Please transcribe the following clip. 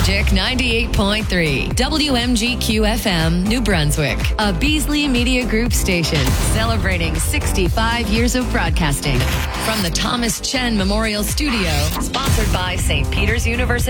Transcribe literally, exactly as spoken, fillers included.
Magic ninety-eight point three, W M G Q F M, New Brunswick, a Beasley Media Group station celebrating sixty-five years of broadcasting from the Thomas Chen Memorial Studio, sponsored by Saint Peter's University.